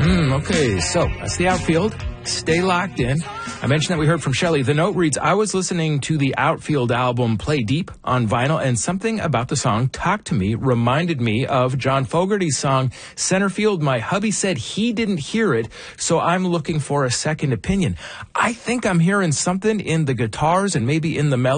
Okay, so that's the outfield. Stay locked in. I mentioned that we heard from Shelley. The note reads, I was listening to the Outfield album Play Deep on vinyl, and something about the song Talk to Me reminded me of John Fogerty's song Center Field. My hubby said he didn't hear it, so I'm looking for a second opinion. I think I'm hearing something in the guitars and maybe in the melody.